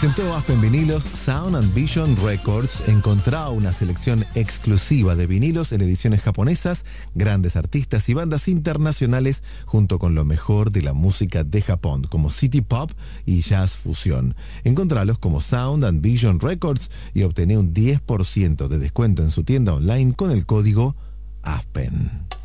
Presentó Aspen Vinilos Sound and Vision Records. Encontrá una selección exclusiva de vinilos en ediciones japonesas, grandes artistas y bandas internacionales, junto con lo mejor de la música de Japón, como City Pop y Jazz Fusión. Encontralos como Sound and Vision Records y obtené un 10% de descuento en su tienda online con el código ASPEN.